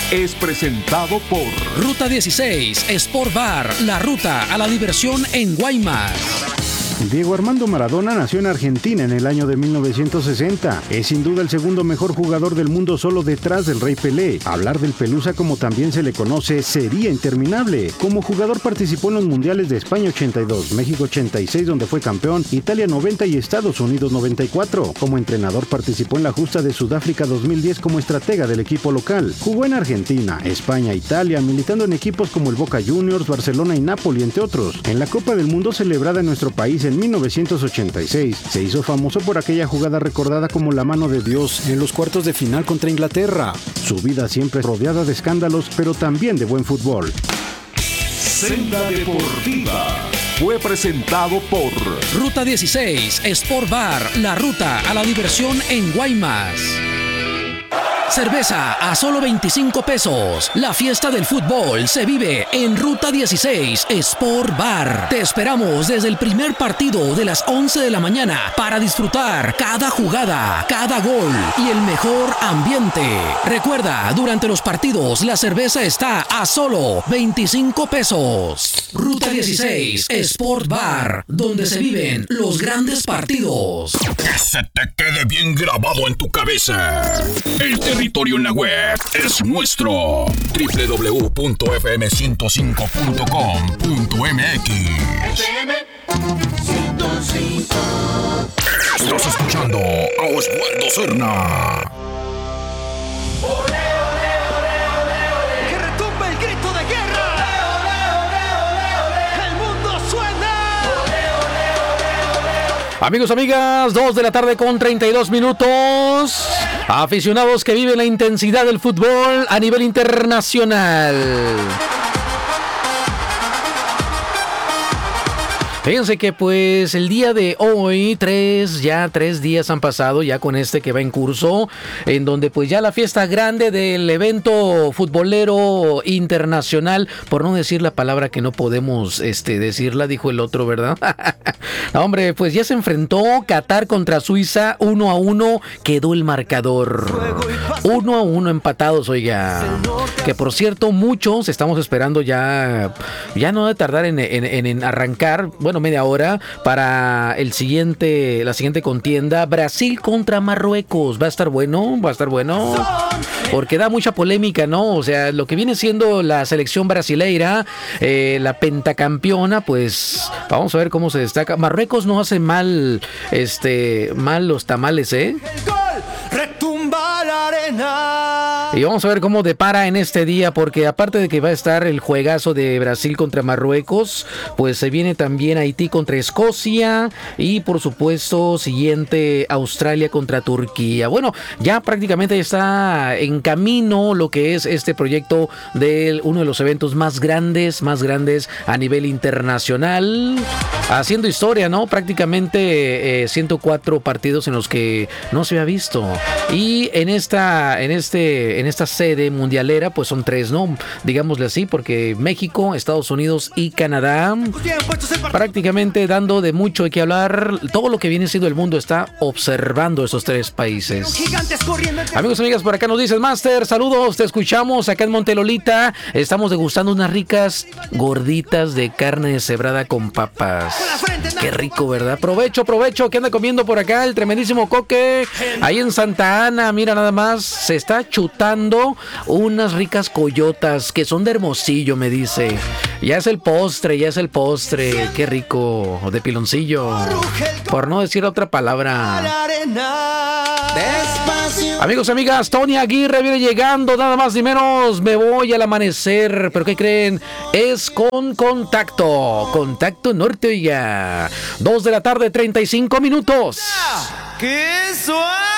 es presentado por Ruta 16 Sport Bar, la ruta a la diversión en Guaymas. Diego Armando Maradona nació en Argentina en el año de 1960. Es sin duda el segundo mejor jugador del mundo, solo detrás del Rey Pelé. Hablar del Pelusa, como también se le conoce, sería interminable. Como jugador participó en los mundiales de España 82, México 86, donde fue campeón, Italia 90 y Estados Unidos 94. Como entrenador participó en la justa de Sudáfrica 2010 como estratega del equipo local. Jugó en Argentina, España, Italia, militando en equipos como el Boca Juniors, Barcelona y Napoli, entre otros. En la Copa del Mundo celebrada en nuestro país en 1986, se hizo famoso por aquella jugada recordada como la mano de Dios en los cuartos de final contra Inglaterra. Su vida siempre rodeada de escándalos, pero también de buen fútbol. Senda Deportiva fue presentado por Ruta 16 Sport Bar, la ruta a la diversión en Guaymas. Cerveza a solo 25 pesos. La fiesta del fútbol se vive en Ruta 16 Sport Bar. Te esperamos desde el primer partido de las 11 de la mañana para disfrutar cada jugada, cada gol y el mejor ambiente. Recuerda, durante los partidos la cerveza está a solo 25 pesos. Ruta 16 Sport Bar, donde se viven los grandes partidos. Que se te quede bien grabado en tu cabeza. El territorio en la web es nuestro. www.fm105.com.mx. FM 105. Estás escuchando a Osvaldo Serna. ¡Que retumbe el grito de guerra! ¡El mundo suena! Amigos, amigas, 2 de la tarde con 32 minutos. Aficionados que viven la intensidad del fútbol a nivel internacional. Fíjense que pues el día de hoy, 3 días han pasado ya con este que va en curso, en donde pues ya la fiesta grande del evento futbolero internacional, por no decir la palabra que no podemos decirla, dijo el otro, ¿verdad? No, hombre, pues ya se enfrentó Qatar contra Suiza, 1-1 quedó el marcador. 1-1 empatados, oiga. Que por cierto, muchos estamos esperando ya no de tardar en arrancar, bueno, media hora para la siguiente contienda, Brasil contra Marruecos. Va a estar bueno, porque da mucha polémica, ¿no? O sea, lo que viene siendo la selección brasileira, la pentacampeona, pues vamos a ver cómo se destaca. Marruecos no hace mal los tamales, ¿eh? Retumba la arena. Y vamos a ver cómo depara en este día, porque aparte de que va a estar el juegazo de Brasil contra Marruecos, pues se viene también Haití contra Escocia y por supuesto siguiente Australia contra Turquía. Bueno, ya prácticamente está en camino lo que es este proyecto de uno de los eventos más grandes a nivel internacional, haciendo historia, ¿no? Prácticamente 104 partidos en los que no se había visto. Y en esta sede mundialera, pues son 3, ¿no? Digámosle así, porque México, Estados Unidos y Canadá, prácticamente dando de mucho hay que hablar. Todo lo que viene siendo el mundo está observando esos 3 países. Amigos, amigas, por acá nos dices, Master, saludos, te escuchamos acá en Montelolita. Estamos degustando unas ricas gorditas de carne deshebrada con papas. Qué rico, ¿verdad? Provecho, ¿qué anda comiendo por acá el tremendísimo Coque? Ahí en Santa Ana, mira nada más, se está chutando unas ricas coyotas que son de Hermosillo, me dice. Ya es el postre, qué rico, de piloncillo, por no decir otra palabra. Amigos, amigas, Tony Aguirre viene llegando, nada más ni menos, me voy al amanecer, pero ¿qué creen? Es con Contacto Norte, oiga, 2 de la tarde, 35 minutos. ¡Qué suave!